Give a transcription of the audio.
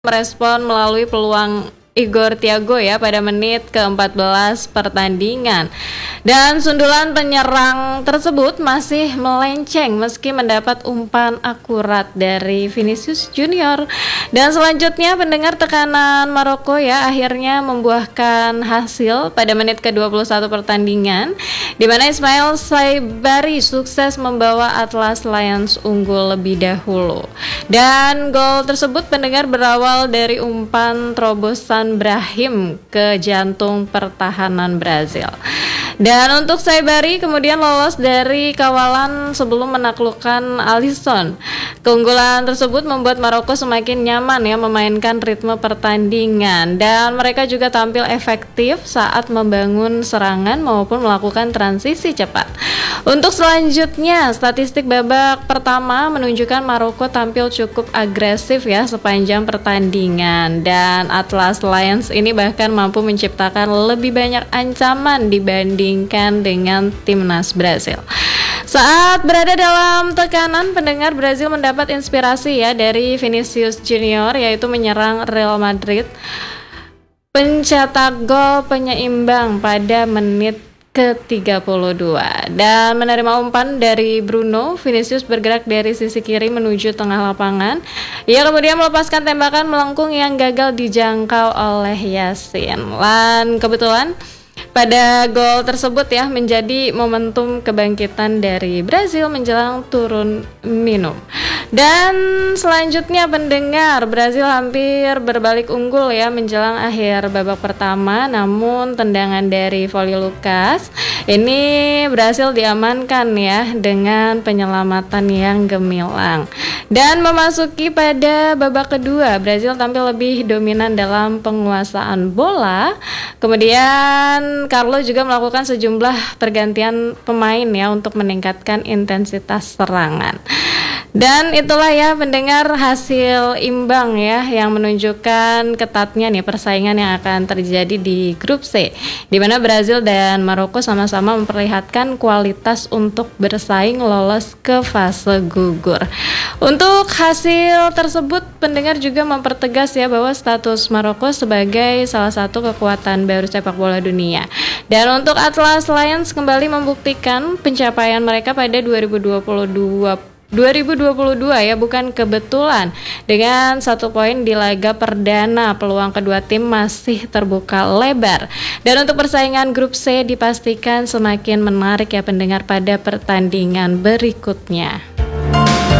merespon melalui peluang Igor Thiago ya pada menit ke-14 pertandingan. Dan sundulan penyerang tersebut masih melenceng meski mendapat umpan akurat dari Vinicius Junior. Dan selanjutnya pendengar, tekanan Maroko ya akhirnya membuahkan hasil pada menit ke-21 pertandingan, di mana Ismail Saibari sukses membawa Atlas Lions unggul lebih dahulu. Dan gol tersebut pendengar berawal dari umpan terobosan Brahim ke jantung pertahanan Brazil. Dan untuk Saibari kemudian lolos dari kawalan sebelum menaklukkan Alisson. Keunggulan tersebut membuat Maroko semakin nyaman ya memainkan ritme pertandingan, dan mereka juga tampil efektif saat membangun serangan maupun melakukan transisi cepat. Untuk selanjutnya, statistik babak pertama menunjukkan Maroko tampil cukup agresif ya sepanjang pertandingan, dan Atlas Lions ini bahkan mampu menciptakan lebih banyak ancaman dibandingkan dengan timnas Brazil. Saat berada dalam tekanan, pendengar, Brazil mendapat inspirasi ya dari Vinicius Junior, yaitu menyerang Real Madrid, pencetak gol penyeimbang pada menit ke-32. Dan menerima umpan dari Bruno, Vinicius bergerak dari sisi kiri menuju tengah lapangan. Ia kemudian melepaskan tembakan melengkung yang gagal dijangkau oleh Yasin. Dan kebetulan pada gol tersebut ya menjadi momentum kebangkitan dari Brazil menjelang turun minum. Dan selanjutnya pendengar, Brazil hampir berbalik unggul ya menjelang akhir babak pertama, namun tendangan dari volley Lucas ini berhasil diamankan ya dengan penyelamatan yang gemilang. Dan memasuki pada babak kedua, Brazil tampil lebih dominan dalam penguasaan bola. Kemudian Carlo juga melakukan sejumlah pergantian pemain ya untuk meningkatkan intensitas serangan. Dan itulah ya pendengar hasil imbang ya yang menunjukkan ketatnya nih persaingan yang akan terjadi di grup C, di mana Brazil dan Maroko sama-sama memperlihatkan kualitas untuk bersaing lolos ke fase gugur. Untuk hasil tersebut pendengar juga mempertegas ya bahwa status Maroko sebagai salah satu kekuatan baru sepak bola dunia. Dan untuk Atlas Lions kembali membuktikan pencapaian mereka pada 2022 ya, bukan kebetulan. Dengan 1 poin di laga perdana, peluang kedua tim masih terbuka lebar. Dan untuk persaingan grup C dipastikan semakin menarik ya pendengar pada pertandingan berikutnya.